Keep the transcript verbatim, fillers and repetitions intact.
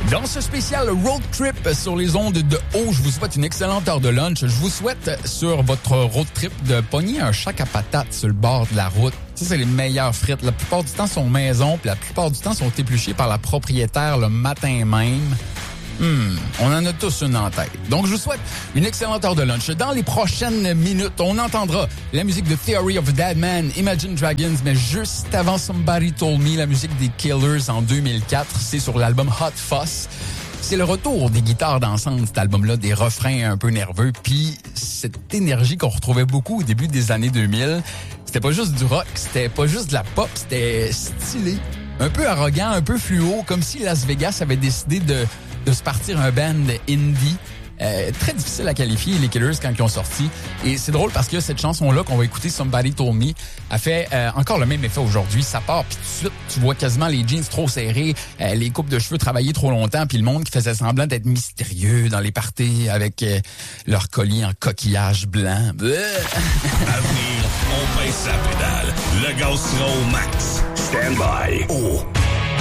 Dans ce spécial road trip sur les ondes de haut, je vous souhaite une excellente heure de lunch. Je vous souhaite sur votre road trip de pogner un shack à patates sur le bord de la route. Ça, c'est les meilleures frites. La plupart du temps sont maison, puis la plupart du temps sont épluchées par la propriétaire le matin même. Hmm, on en a tous une en tête. Donc, je vous souhaite une excellente heure de lunch. Dans les prochaines minutes, on entendra la musique de Theory of a Dead Man, Imagine Dragons, mais juste avant Somebody Told Me, la musique des Killers en deux mille quatre. C'est sur l'album Hot Fuss. C'est le retour des guitares dansante, cet album-là, des refrains un peu nerveux, puis cette énergie qu'on retrouvait beaucoup au début des années deux mille. C'était pas juste du rock, c'était pas juste de la pop, c'était stylé, un peu arrogant, un peu fluo, comme si Las Vegas avait décidé de de se partir un band indie. Euh, très difficile à qualifier, les Killers, quand ils ont sorti. Et c'est drôle parce que cette chanson-là qu'on va écouter, Somebody Told Me, a fait euh, encore le même effet aujourd'hui. Ça part, puis tout de suite, tu vois quasiment les jeans trop serrés, euh, les coupes de cheveux travaillées trop longtemps, puis le monde qui faisait semblant d'être mystérieux dans les parties avec euh, leur collier en coquillage blanc. À venir, on baisse sa pédale. Le gaz sera au max. Stand by. Oh.